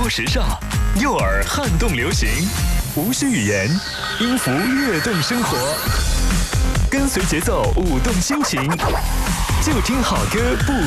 播时尚，诱饵撼动流行，无需语言，音符跃动生活，跟随节奏舞动心情，就听好歌不